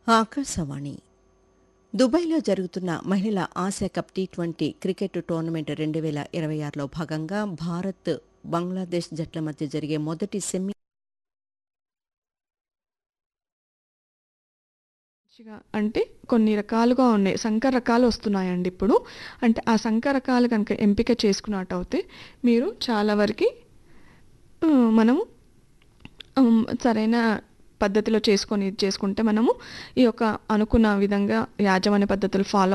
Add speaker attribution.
Speaker 1: ఆకాశవాణి దుబాయ్లో జరుగుతున్న మహిళల Asia cup T20 cricket tournament 2026లో భాగంగా భారత్, బంగ్లాదేశ్ జట్ల మధ్య జరిగే మొదటి సెమీ
Speaker 2: అంటే కొన్ని రకాలుగా ఉన్నాయి. సంకర రకాలు వస్తున్నాయండి ఇప్పుడు. అంటే ఆ సంకర రకాలు కనుక ఎంపిక చేసుకున్నట్టయితే మీరు చాలా వరకు మనము సరైన పద్ధతిలో చేసుకొని ఇది చేసుకుంటే మనము ఈ యొక్క అనుకున్న విధంగా యాజమాన్య పద్ధతులు ఫాలో